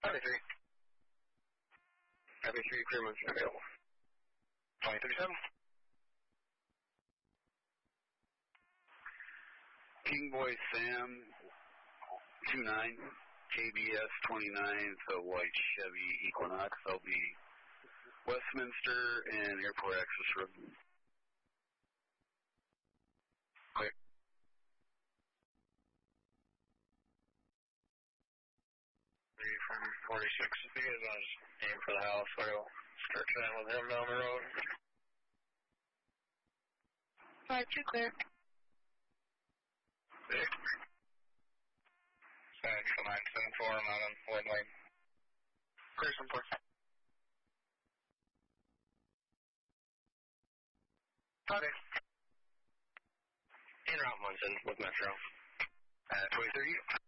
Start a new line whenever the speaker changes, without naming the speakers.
Happy 3. Happy 3, crewman available. 2037.
King Boy Sam, 29, KBS 29, so white Chevy Equinox. I'll be Westminster and Airport Access Road.
Clear. From 46, if you guys want to just aim for the house, we'll start chatting with him down the road.
5-2 clear.
Six. Central 974, I'm out on Wind Lane. Clear some point. Okay. En route Munson with Metro.
2030.